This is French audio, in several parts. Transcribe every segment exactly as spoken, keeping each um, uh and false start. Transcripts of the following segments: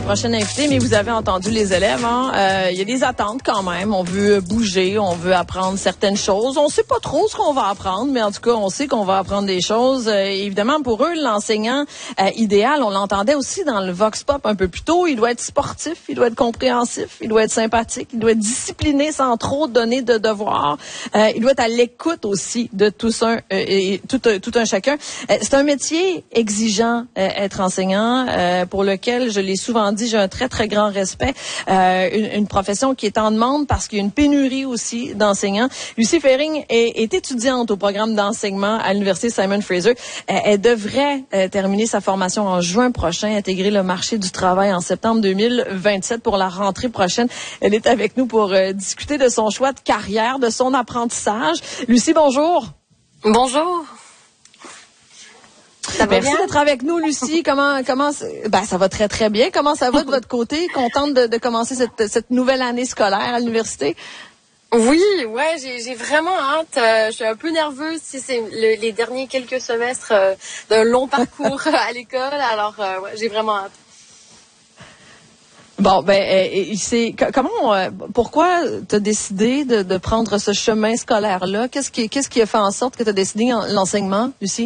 Prochaine invitée, mais vous avez entendu les élèves, hein? Euh, il y a des attentes quand même. On veut bouger, on veut apprendre certaines choses. On sait pas trop ce qu'on va apprendre, mais en tout cas, on sait qu'on va apprendre des choses. Euh, évidemment, pour eux, l'enseignant euh, idéal, on l'entendait aussi dans le Vox Pop un peu plus tôt, il doit être sportif, il doit être compréhensif, il doit être sympathique, il doit être discipliné sans trop donner de devoirs. Euh, il doit être à l'écoute aussi de tous un, euh, et tout, tout un chacun. Euh, c'est un métier exigeant, euh, être enseignant, euh, pour lequel, je l'ai souvent dit, j'ai un très, très grand respect. Euh, une, une profession qui est en demande parce qu'il y a une pénurie aussi d'enseignants. Lucie Fehring est, est étudiante au programme d'enseignement à l'Université Simon Fraser. Euh, elle devrait euh, terminer sa formation en juin prochain, intégrer le marché du travail en septembre deux mille vingt-sept pour la rentrée prochaine. Elle est avec nous pour euh, discuter de son choix de carrière, de son apprentissage. Lucie, bonjour. Bonjour. Ça va Merci bien? d'être avec nous, Lucie. Comment, comment, ben, ça va très, très bien. Comment ça va de votre côté? Contente de, de commencer cette, cette nouvelle année scolaire à l'université? Oui, ouais, j'ai, j'ai vraiment hâte. Euh, je suis un peu nerveuse si c'est le, les derniers quelques semestres euh, d'un long parcours à l'école. Alors, euh, ouais, j'ai vraiment hâte. Bon, ben, euh, c'est comment, euh, pourquoi t'as décidé de, de prendre ce chemin scolaire-là? Qu'est-ce qui, qu'est-ce qui a fait en sorte que t'as décidé en, l'enseignement, Lucie?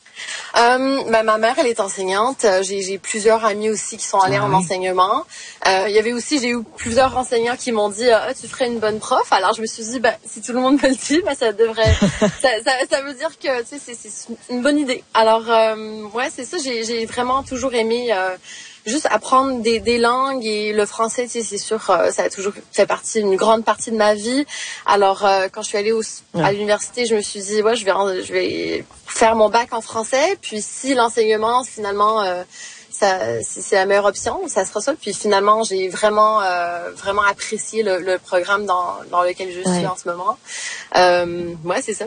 Euh, ben, ma mère, elle est enseignante. J'ai, j'ai plusieurs amis aussi qui sont allés ah, en oui. enseignement. Euh, il y avait aussi, j'ai eu plusieurs enseignants qui m'ont dit ah, tu ferais une bonne prof. Alors je me suis dit ben, si tout le monde me le dit, ben, ça devrait, ça, ça, ça veut dire que tu sais, c'est, c'est une bonne idée. Alors euh, ouais, c'est ça. J'ai, j'ai vraiment toujours aimé. Euh, Juste apprendre des, des langues et le français, tu sais, c'est sûr, euh, ça a toujours fait partie, une grande partie de ma vie. Alors, euh, quand je suis allée au, à l'université, je me suis dit, ouais, je vais, je vais faire mon bac en français. Puis, si l'enseignement, finalement, euh, ça, si c'est la meilleure option, ça sera ça. Puis, finalement, j'ai vraiment, euh, vraiment apprécié le, le programme dans, dans lequel je suis ouais. en ce moment. Euh, ouais, c'est ça.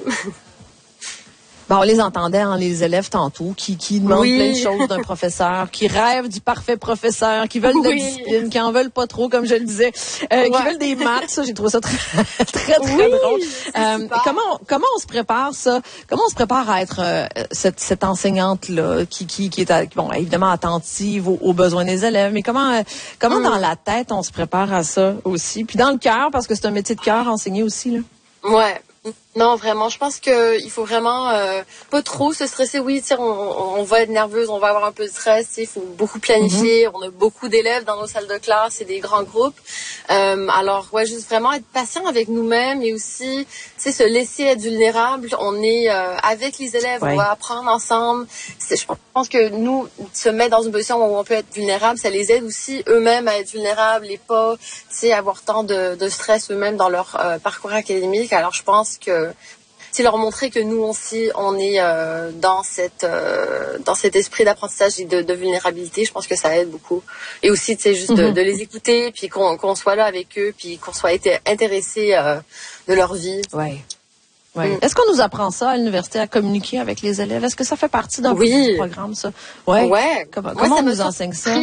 Bon, on les entendait, hein, les élèves tantôt, qui, qui demandent oui. plein de choses d'un professeur, qui rêvent du parfait professeur, qui veulent de oui. la discipline, qui en veulent pas trop, comme je le disais, euh, ouais. qui veulent des maths. Ça, j'ai trouvé ça très, très, très oui, drôle. Euh, comment, comment on se prépare ça? Comment on se prépare à être euh, cette, cette enseignante-là, qui, qui, qui est, à, bon, évidemment attentive aux, aux besoins des élèves, mais comment, euh, comment mm. dans la tête on se prépare à ça aussi? Puis dans le cœur, parce que c'est un métier de cœur, enseigner aussi, là. Ouais. Non, vraiment, je pense que il faut vraiment euh, pas trop se stresser. Oui, tu sais, on, on va être nerveuse, on va avoir un peu de stress. Il faut beaucoup planifier. Mm-hmm. On a beaucoup d'élèves dans nos salles de classe, c'est des grands groupes. Euh, alors, ouais, juste vraiment être patient avec nous-mêmes et aussi, tu sais, se laisser être vulnérable. On est euh, avec les élèves, ouais. on va apprendre ensemble. C'est, je pense que nous, se mettre dans une position où on peut être vulnérable, ça les aide aussi eux-mêmes à être vulnérables et pas, tu sais, avoir tant de, de stress eux-mêmes dans leur euh, parcours académique. Alors, je pense que c'est leur montrer que nous aussi on est euh, dans cette euh, dans cet esprit d'apprentissage et de, de vulnérabilité. Je pense que ça aide beaucoup. Et aussi, tu sais, juste mm-hmm. de, de les écouter, puis qu'on, qu'on soit là avec eux, puis qu'on soit été intéressé euh, de leur vie. Ouais. Ouais. Mm. Est-ce qu'on nous apprend ça à l'université à communiquer avec les élèves? Est-ce que ça fait partie d'un oui. programme, ça? Ouais. Ouais. Comment, Moi, comment ça on nous enseigne ça?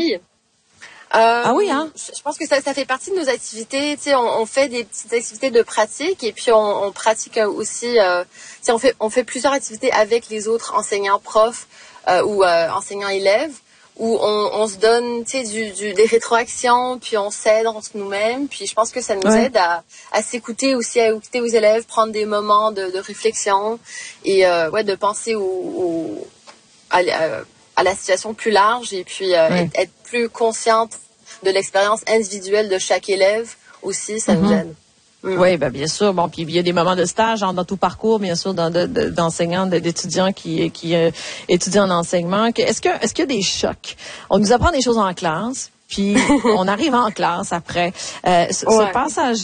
Euh, ah oui, hein? Je pense que ça, ça fait partie de nos activités. Tu sais, on, on fait des petites activités de pratique et puis on, on pratique aussi. Euh, tu sais, on fait on fait plusieurs activités avec les autres enseignants, profs euh, ou euh, enseignants élèves, où on, on se donne, tu sais, du, du, des rétroactions, puis on s'aide entre nous-mêmes. Puis je pense que ça nous ouais. aide à, à s'écouter aussi, à écouter aux élèves, prendre des moments de, de réflexion et euh, ouais, de penser au, au à, à, à la situation plus large et puis euh, ouais. être, être plus consciente de l'expérience individuelle de chaque élève aussi, ça mm-hmm. nous aide. Mm. Oui, ben bien sûr. Bon, puis il y a des moments de stage dans, dans tout parcours, bien sûr, dans, de, de, d'enseignants, de, d'étudiants qui, qui euh, étudient en enseignement. Est-ce que, est-ce qu'il y a des chocs? On nous apprend des choses en classe, puis on arrive en classe après. Euh, ce, ouais. ce passage